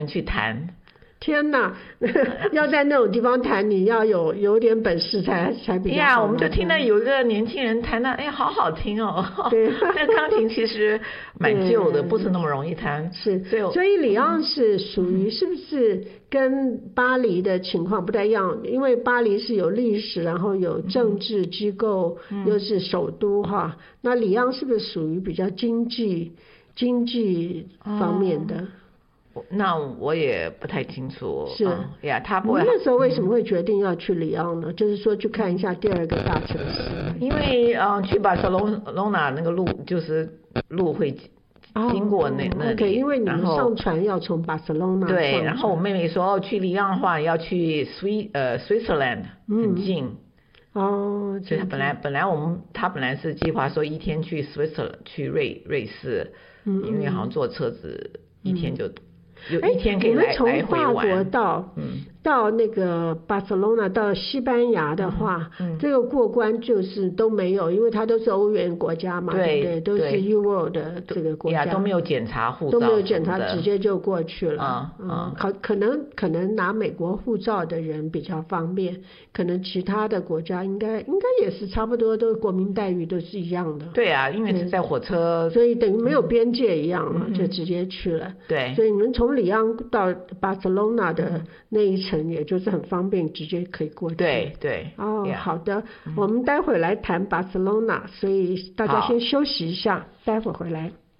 去谈。 天哪，要在那种地方谈，你要有点本事才比较好。 我们就听到有一个年轻人弹的，好好听哦。 对， 这个钢琴其实蛮旧的，不是那么容易弹。 是，所以里昂是属于是不是跟巴黎的情况不太一样？因为巴黎是有历史，然后有政治机构，又是首都哈。那里昂是不是属于比较经济方面的？ 那我也不太清楚。 是他不会。 你那时候为什么会决定要去里昂呢？就是说去看一下第二个大城市。 因为去巴塞隆纳那个路就是路会经过那里。 OK， 因为你们上船要从巴塞隆纳。 对，然后我妹妹说去里昂的话要去Switzerland，很近。 所以本来他本来是计划说一天去 Switzerland 去瑞士，因为好像坐车子一天就。有一天可以来回玩。你们从法国到那个巴塞隆纳到西班牙的话，这个过关就是都没有，因为它都是欧元国家嘛，对不对？都是 Euro 的这个国家， 都没有检查护照， 都没有检查，直接就过去了。可能拿美国护照的人比较方便，可能其他的国家应该也是差不多，都国民待遇都是一样的。 对啊，因为是在火车， 所以等于没有边界一样嘛，就直接去了。 对， 所以你们从里昂到巴塞隆纳的那一程，也就是很方便，直接可以过去。 对。 好的，我们待会来谈巴塞隆纳，所以大家先休息一下，待会回来。